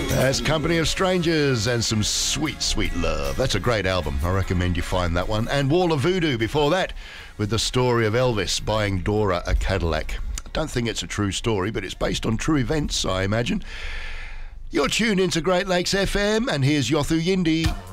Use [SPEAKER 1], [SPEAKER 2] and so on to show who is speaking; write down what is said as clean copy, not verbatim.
[SPEAKER 1] That's Company of Strangers and some sweet, sweet love. That's a great album. I recommend you find that one. And Wall of Voodoo before that, with the story of Elvis buying Dora a Cadillac. I don't think it's a true story, but it's based on true events, I imagine. You're tuned into Great Lakes FM, and here's Yothu Yindi.